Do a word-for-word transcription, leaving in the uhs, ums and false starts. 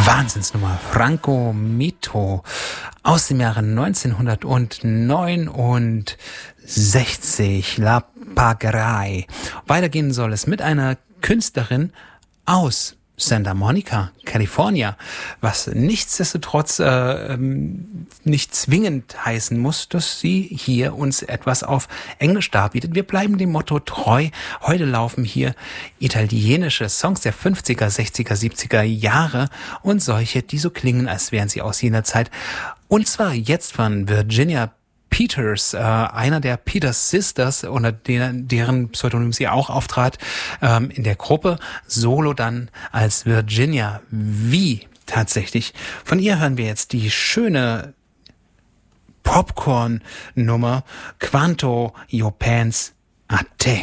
Wahnsinnsnummer, Franco Mito aus dem Jahre neunzehnhundertneunundsechzig, La Pagarai. Weitergehen soll es mit einer Künstlerin aus Santa Monica, California, was nichtsdestotrotz äh, nicht zwingend heißen muss, dass sie hier uns etwas auf Englisch darbietet. Wir bleiben dem Motto treu. Heute laufen hier italienische Songs der fünfziger, sechziger, siebziger Jahre und solche, die so klingen, als wären sie aus jener Zeit. Und zwar jetzt von Virginia Peters, äh, einer der Peters Sisters, unter denen, deren Pseudonym sie auch auftrat, ähm, in der Gruppe, solo dann als Virginia V tatsächlich. Von ihr hören wir jetzt die schöne Popcorn-Nummer Quanto Io Pens a Te.